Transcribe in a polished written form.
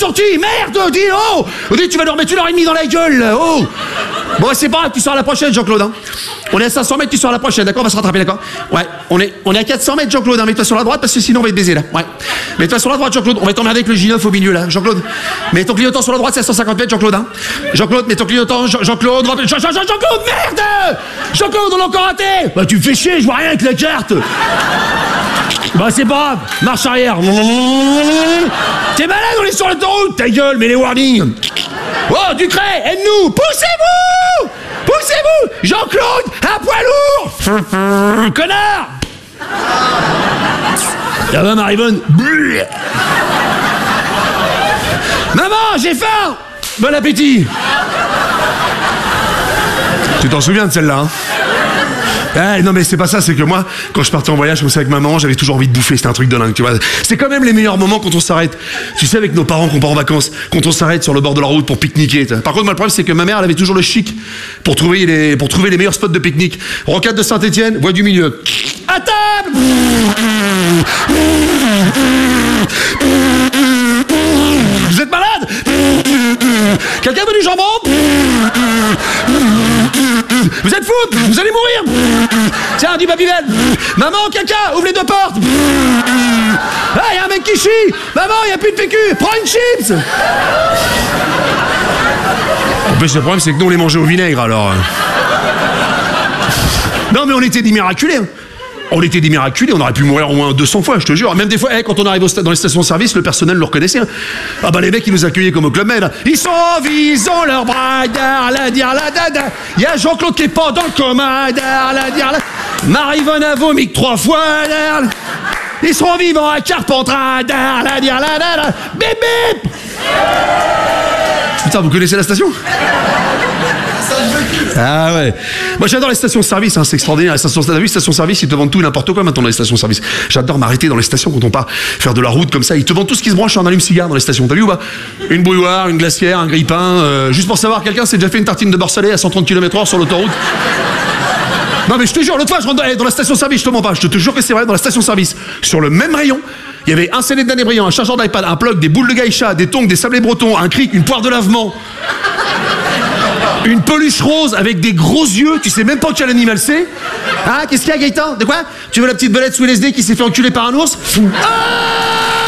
sortie. Merde, dis, oh. Dis, tu vas leur mettre 1h30 dans la gueule, là, oh. Bon, c'est pas grave, tu sors à la prochaine, Jean-Claude, hein. On est à 500 mètres, tu sors à la prochaine, d'accord? On va se rattraper, d'accord? Ouais, on est à 400 mètres, Jean-Claude, hein. Mets-toi sur la droite parce que sinon on va te baiser, là. Ouais. Mets-toi sur la droite, Jean-Claude. On va t'emmerder avec le J9 au milieu, là. Jean-Claude, mets ton clignotant sur la droite, c'est à 150 mètres, Jean-Claude, hein. Jean-Claude, mets ton clignotant, Jean-Claude, Jean-Claude, merde! Jean-Claude, on l'a encore raté! Bah, tu me fais chier, je vois rien avec la carte! Bah, c'est pas grave, marche arrière. T'es malade, on est sur l'autoroute, ta gueule, mets les warnings. Oh, Ducret, aide-nous, poussez-vous! Poussez-vous! Jean-Claude, un poids lourd! Connard! Ça va, Marivonne? Maman, j'ai faim! Bon appétit! Tu t'en souviens de celle-là, hein? Ah, non mais c'est pas ça, c'est que moi, quand je partais en voyage comme ça avec maman, j'avais toujours envie de bouffer, c'était un truc de dingue, tu vois. C'est quand même les meilleurs moments quand on s'arrête. Tu sais, avec nos parents qu'on part en vacances, quand on s'arrête sur le bord de la route pour pique-niquer. Par contre, moi, le problème, c'est que ma mère, elle avait toujours le chic pour trouver les meilleurs spots de pique-nique. Rocade de Saint-Étienne, voie du milieu. À table! Vous êtes malade? Quelqu'un veut du jambon? Vous êtes fous? Vous allez mourir? Tiens, du Babybel. Maman, caca, ouvre les deux portes. Ah, y a un mec qui chie. Maman, y a plus de PQ. Prends une chips. En plus, le problème, c'est que nous, on les mangeait au vinaigre, alors. Non, mais on était des miraculés, hein. On était des miraculés, on aurait pu mourir au moins 200 fois, je te jure. Même des fois, quand on arrive dans les stations-service, le personnel le reconnaissait. Hein. Ah bah les mecs, ils nous accueillaient comme au Club Med. Ils sont en vie, ils ont leur bras, il y a Jean-Claude qui est pas dans le coma, Marivonne a vomi 3 fois, ils seront vivants à Carpentras, bébé. Putain, vous connaissez la station? Ah ouais. Moi j'adore les stations-service, hein, c'est extraordinaire. Les stations-service, ils te vendent tout et n'importe quoi maintenant dans les stations-service. J'adore m'arrêter dans les stations quand on part faire de la route comme ça. Ils te vendent tout ce qui se branche en allume-cigare dans les stations. T'as vu ou pas? Une bouilloire, une glacière, un grille-pain. Juste pour savoir, quelqu'un s'est déjà fait une tartine de beurre salé à 130 km/h sur l'autoroute? Non mais je te jure, l'autre fois je rentre dans la station-service, je te mens pas, je te jure que c'est vrai, dans la station-service, sur le même rayon, il y avait un CD de Danny Briand, un chargeur d'iPad, un plug, des boules de gaïcha, des tongs, des sablés bretons, un cric, une poire de lavement. Une peluche rose avec des gros yeux, tu sais même pas quel animal c'est. Ah, qu'est-ce qu'il y a, Gaëtan? De quoi? Tu veux la petite belette sous LSD qui s'est fait enculer par un ours? Ah!